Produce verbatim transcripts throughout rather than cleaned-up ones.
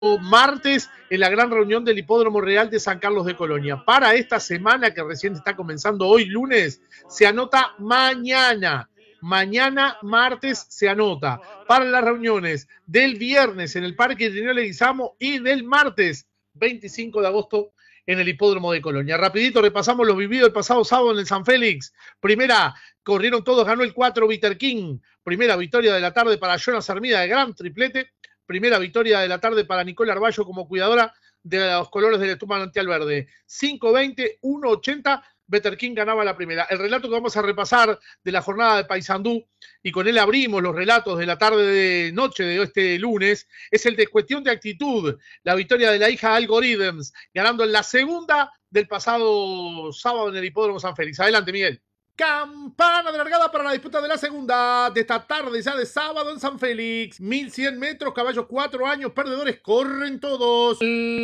martes en la gran reunión del Hipódromo Real de San Carlos de Colonia. Para esta semana que recién está comenzando hoy lunes, se anota mañana. Mañana, martes, se anota. Para las reuniones del viernes en el Parque Irineo Leguizamo y del martes, veinticinco de agosto, en el Hipódromo de Colonia. Rapidito repasamos lo vivido el pasado sábado en el San Félix. Primera, corrieron todos, ganó el cuatro Bitter King. Primera victoria de la tarde para Jonas Armida de gran triplete. Primera victoria de la tarde para Nicole Arballo como cuidadora de los colores del Estú Manantial Verde. cinco veinte, uno ochenta, Better King ganaba la primera. El relato que vamos a repasar de la jornada de Paysandú, y con él abrimos los relatos de la tarde de noche de este lunes, es el de Cuestión de Actitud, la victoria de la hija Algorithms, ganando en la segunda del pasado sábado en el Hipódromo San Félix. Adelante, Miguel. Campana de largada para la disputa de la segunda de esta tarde ya de sábado en San Félix. mil cien metros, caballos cuatro años, perdedores, corren todos.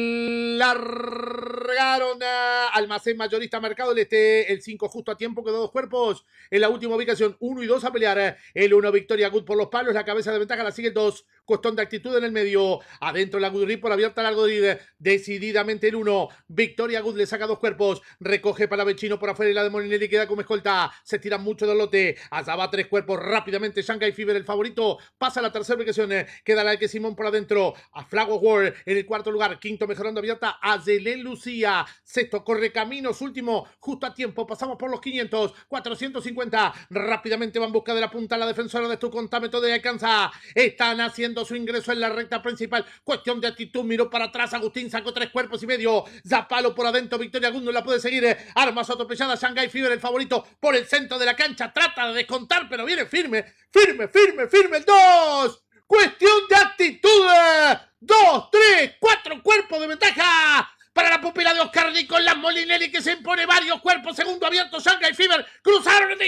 Largaron a Almacén Mayorista Mercado del Este. El cinco justo a tiempo, quedó dos cuerpos. En la última ubicación, uno y dos a pelear. El uno, Victoria Good por los palos, la cabeza de ventaja, la sigue el dos. Cuestión de Actitud en el medio. Adentro la Good por abierta la Algodid. Decididamente el uno. Victoria Good le saca dos cuerpos. Recoge para Vecino por afuera y la de Molinelli queda como escolta. Se tira mucho del lote. Allá va tres cuerpos rápidamente. Shanghai Fever, el favorito. Pasa a la tercera ubicación. Queda la de que Simón por adentro. A Flag of War en el cuarto lugar. Quinto mejorando abierta. A Zelén Lucía. Sexto corre caminos. Último justo a tiempo. Pasamos por los quinientos. cuatrocientos cincuenta. Rápidamente va en busca de la punta. La defensora de tu contámetro de alcanza. Están haciendo su ingreso en la recta principal. Cuestión de Actitud, miró para atrás. Agustín sacó tres cuerpos y medio. Zapalo por adentro. Victoria Gundo la puede seguir. Armas atropelladas. Shanghai Fever, el favorito, por el centro de la cancha. Trata de descontar, pero viene firme. Firme, firme, firme el dos. Cuestión de Actitud. Dos, tres, cuatro cuerpos de ventaja para la pupila de Oscar Nicolás Molinelli, que se impone varios cuerpos. Segundo abierto, Shanghai Fever. Cruzaron,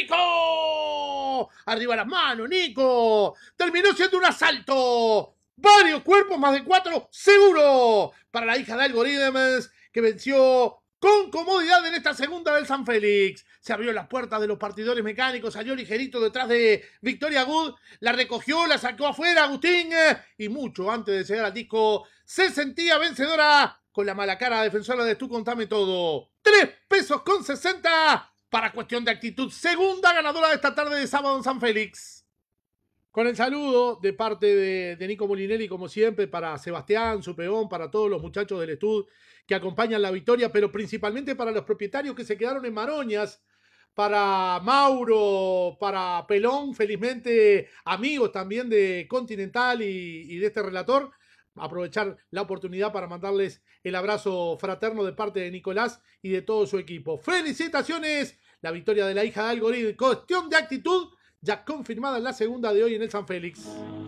Nico. Arriba las manos, Nico. Terminó siendo un asalto. Varios cuerpos, más de cuatro, seguro. Para la hija de Algorithms, que venció con comodidad en esta segunda del San Félix. Se abrió las puertas de los partidores mecánicos, salió ligerito detrás de Victoria Good, la recogió, la sacó afuera Agustín, y mucho antes de llegar al disco, se sentía vencedora con la mala cara defensora de Tú Contame Todo. Tres pesos con sesenta para Cuestión de Actitud, segunda ganadora de esta tarde de sábado en San Félix. Con el saludo de parte de, de Nico Molinelli, como siempre, para Sebastián, su peón, para todos los muchachos del Estud que acompañan la victoria, pero principalmente para los propietarios que se quedaron en Maroñas, para Mauro, para Pelón, felizmente amigos también de Continental y, y de este relator. Aprovechar la oportunidad para mandarles el abrazo fraterno de parte de Nicolás y de todo su equipo. ¡Felicitaciones! La victoria de la hija de Algorithm. Cuestión de Actitud, ya confirmada en la segunda de hoy en el San Félix.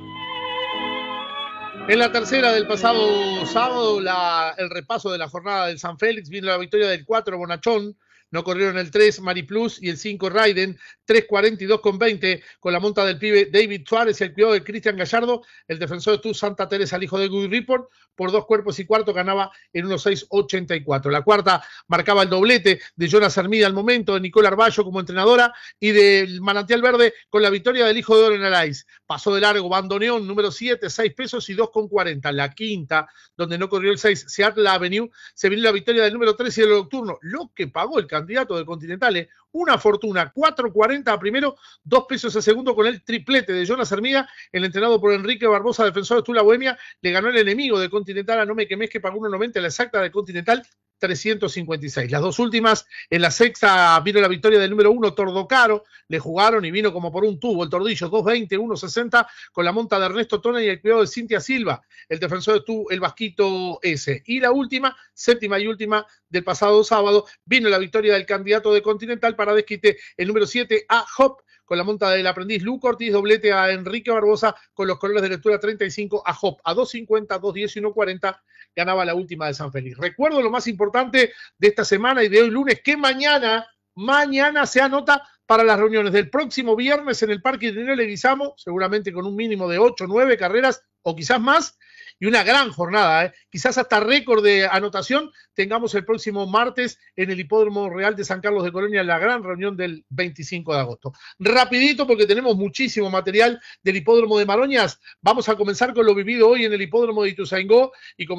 En la tercera del pasado sábado, la, el repaso de la jornada del San Félix, vino la victoria del cuatro Bonachón. No corrieron el tres Mariplus y el cinco Raiden, tres cuarenta y dos con veinte, con la monta del pibe David Suárez y el cuidado de Cristian Gallardo. El defensor de Tu Santa Teresa, el hijo de Good Report, por dos cuerpos y cuarto ganaba en uno seis ochenta y cuatro. La cuarta marcaba el doblete de Jonas Armida al momento, de Nicole Arballo como entrenadora y del Manantial Verde con la victoria del hijo de Oren Alais. Pasó de largo Bandoneón, número siete, seis pesos y dos con cuarenta. La quinta, donde no corrió el seis, Seattle Avenue, se vino la victoria del número tres y del nocturno, lo que pagó el candidato de Continentales, una fortuna, cuatro cuarenta a primero, dos pesos a segundo con el triplete de Jonas Armida, el entrenado por Enrique Barbosa, defensor de Tula Bohemia, le ganó el enemigo de Continental a No Me Quemes, que pagó uno noventa, la exacta de Continental, trescientos cincuenta y seis. Las dos últimas, en la sexta vino la victoria del número uno, Tordocaro, le jugaron y vino como por un tubo el Tordillo, dos veinte, uno sesenta, con la monta de Ernesto Tona y el cuidado de Cintia Silva, el defensor de tu, el Vasquito S. Y la última, séptima y última del pasado sábado, vino la victoria del candidato de Continental para desquite, el número siete, a Hop, con la monta del aprendiz Luco Ortiz, doblete a Enrique Barbosa, con los colores de lectura treinta y cinco, a Hop, a dos cincuenta, dos diez y uno cuarenta, ganaba la última de San Félix. Recuerdo lo más importante de esta semana y de hoy lunes, que mañana, mañana se anota para las reuniones del próximo viernes en el Parque Irineo Leguizamo, seguramente con un mínimo de ocho, nueve carreras, o quizás más, y una gran jornada, ¿eh? Quizás hasta récord de anotación tengamos el próximo martes en el Hipódromo Real de San Carlos de Colonia, la gran reunión del veinticinco de agosto. Rapidito, porque tenemos muchísimo material del Hipódromo de Maroñas, vamos a comenzar con lo vivido hoy en el Hipódromo de Ituzaingó, y como